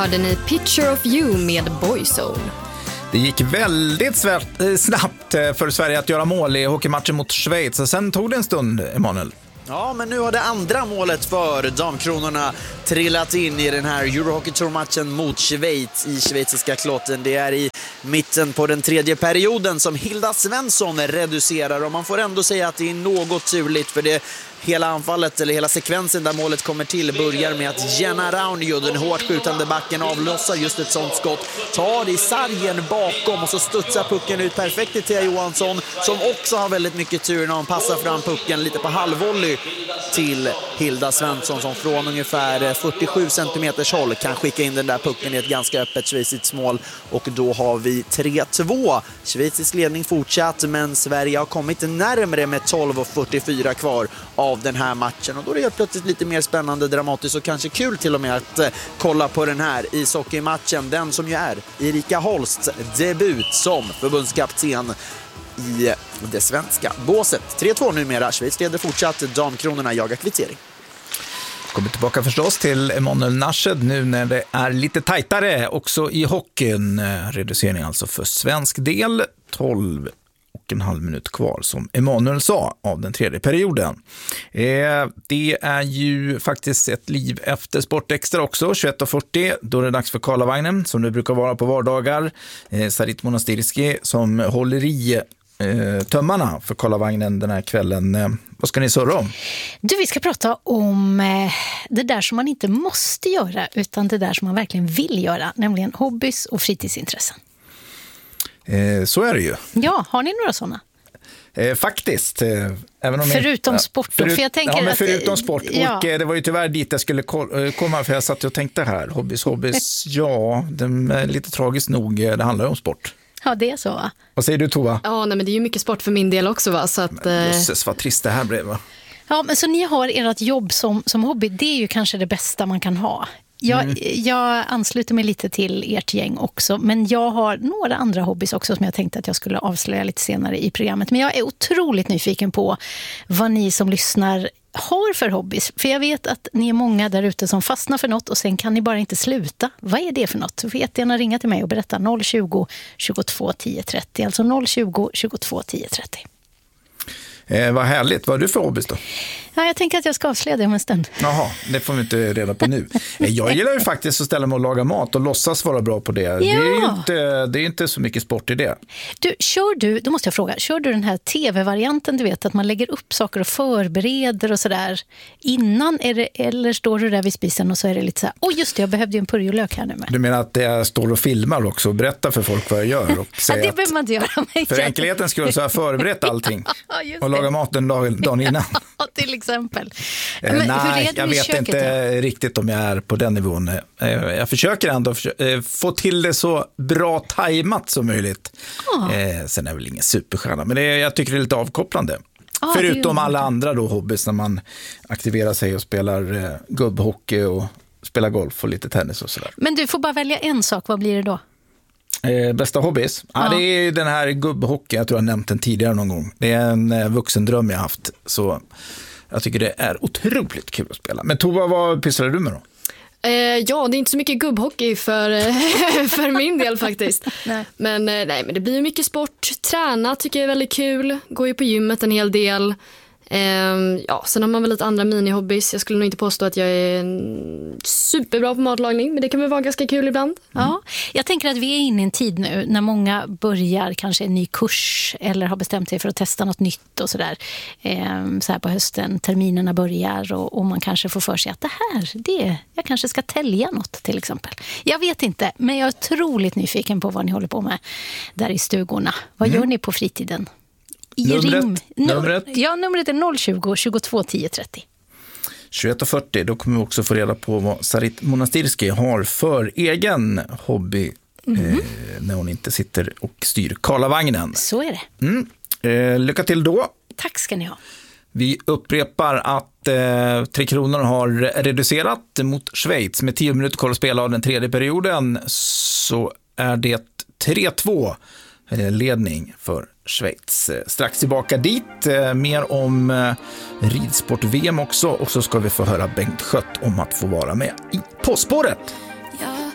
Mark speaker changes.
Speaker 1: Hörde ni Picture of You med Boyzone?
Speaker 2: Det gick väldigt snabbt för Sverige att göra mål i hockeymatchen mot Schweiz. Och sen tog det en stund, Emanuel.
Speaker 3: Ja, men nu har det andra målet för damkronorna trillat in i den här Eurohockey Tour-matchen mot Schweiz i schweiziska Kloten. Det är i mitten på den tredje perioden som Hilda Svensson reducerar, och man får ändå säga att det är något turligt, för det hela anfallet, eller hela sekvensen där målet kommer till, börjar med att Jenna Raunio, den hårt skjutande backen, avlossar just ett sånt skott, tar i sargen bakom och så studsar pucken ut perfekt till Thea Johansson, som också har väldigt mycket tur när hon passar fram pucken lite på halvvolley till Hilda Svensson, som från ungefär 47 centimeters håll kan skicka in den där pucken i ett ganska öppet schweiziskt mål, och då har vi 3-2. Schweizisk ledning fortsatt, men Sverige har kommit närmare med 12:44 kvar av den här matchen, och då är det helt plötsligt lite mer spännande, dramatiskt och kanske kul till och med att kolla på den här ishockeymatchen, den som ju är Erika Holsts debut som förbundskapten i det svenska båset. 3-2 numera, Schweiz leder fortsatt, damkronorna jagar kvittering.
Speaker 2: Kommer tillbaka förstås till Emanuel Nashed nu när det är lite tajtare också i hockeyn. Reducering alltså för svensk del, 12,5 minut kvar som Emanuel sa av den tredje perioden. Det är ju faktiskt ett liv efter Sportextra också, 21:40. Då är det dags för Karlavagnen som det brukar vara på vardagar. Sarit Monastirski som håller i tömmarna för Karlavagnen den här kvällen. Vad ska ni surra om?
Speaker 4: Du, vi ska prata om det där som man inte måste göra, utan det där som man verkligen vill göra, nämligen hobbys och fritidsintressen.
Speaker 2: Så är det ju.
Speaker 4: Ja, har ni några sådana?
Speaker 2: Faktiskt. Även om
Speaker 4: förutom sport. För jag tänker
Speaker 2: men förutom
Speaker 4: att,
Speaker 2: sport.
Speaker 4: Ja.
Speaker 2: Och det var ju tyvärr dit jag skulle komma, för jag satt och tänkte här. Hobbys, ja, det är lite tragiskt nog. Det handlar om sport.
Speaker 4: Ja, det är så, va?
Speaker 2: Vad säger du, Tova?
Speaker 1: Ja, nej, men det är ju mycket sport för min del också, va? Så att,
Speaker 2: jösses, vad trist det här blev, va?
Speaker 4: Ja, men så ni har ert jobb som hobby. Det är ju kanske det bästa man kan ha. Jag ansluter mig lite till ert gäng också, men jag har några andra hobbys också som jag tänkte att jag skulle avslöja lite senare i programmet. Men jag är otroligt nyfiken på vad ni som lyssnar har för hobbys. För jag vet att ni är många där ute som fastnar för något och sen kan ni bara inte sluta. Vad är det för något? Så får jättegärna ringa till mig och berätta 020 22 10 30. Alltså 020 22 10 30.
Speaker 2: Vad härligt. Vad är du för hobbys då?
Speaker 4: Ja, jag tänker att jag ska avslöja det om en stund.
Speaker 2: Jaha, det får vi inte reda på nu. Jag gillar ju faktiskt att ställa mig och laga mat och låtsas vara bra på det. Ja. Det är inte så mycket sport i det.
Speaker 4: Då måste jag fråga, kör du den här tv-varianten, du vet, att man lägger upp saker och förbereder och sådär innan, eller står du där vid spisen och så är det lite så här, just det, jag behövde ju en purjolök här nu med.
Speaker 2: Du menar att jag står och filmar också och berättar för folk vad jag gör? Och säger
Speaker 4: det behöver man inte göra.
Speaker 2: För enkelhetens skull så har jag förberett allting och lagat maten dagen innan.
Speaker 4: Till exempel.
Speaker 2: Nej, jag vet inte riktigt om jag är på den nivån. Jag försöker ändå få till det så bra tajmat som möjligt. Sen är det väl ingen superstjärna, men jag tycker det är lite avkopplande. Förutom alla andra då hobbys när man aktiverar sig och spelar gubbhockey och spelar golf och lite tennis och sådär.
Speaker 4: Men du får bara välja en sak, vad blir det då?
Speaker 2: Bästa hobbys? Ja, det är den här gubbhockey, jag tror jag nämnt den tidigare någon gång. Det är en vuxendröm jag haft, så jag tycker det är otroligt kul att spela. Men Tova, vad pysslar du med då?
Speaker 1: Ja, det är inte så mycket gubbhockey för min del faktiskt.
Speaker 4: Nej.
Speaker 1: Men det blir ju mycket sport. Träna tycker jag är väldigt kul. Går ju på gymmet en hel del. Sen har man väl lite andra mini-hobbys. Jag skulle nog inte påstå att jag är superbra på matlagning, men det kan väl vara ganska kul ibland.
Speaker 4: Ja, jag tänker att vi är inne i en tid nu när många börjar kanske en ny kurs eller har bestämt sig för att testa något nytt och sådär. Så här på hösten, terminerna börjar och man kanske får för sig att jag kanske ska tälja något till exempel. Jag vet inte, men jag är otroligt nyfiken på vad ni håller på med där i stugorna. Vad gör ni på fritiden? Numret? Ja, numret är 020 22 10 30.
Speaker 2: 21:40, då kommer vi också få reda på vad Sarit Monastirski har för egen hobby när hon inte sitter och styr Karlavagnen.
Speaker 4: Så är det.
Speaker 2: Lycka till då.
Speaker 4: Tack ska ni ha.
Speaker 2: Vi upprepar att 3 Kronor har reducerat mot Schweiz med 10 minuter kvar att spela av den tredje perioden, så är det 3-2 ledning för Schweiz. Strax tillbaka dit, mer om ridsport-VM också, och så ska vi få höra Bengt Schött om att få vara med i På spåret.